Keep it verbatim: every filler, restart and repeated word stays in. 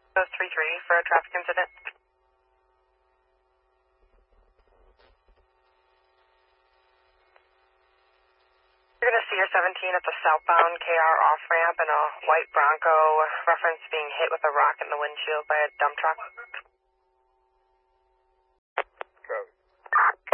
three three for a traffic incident. You're going to see your seventeen at the southbound K R off-ramp and a white Bronco reference being hit with a rock in the windshield by a dump truck.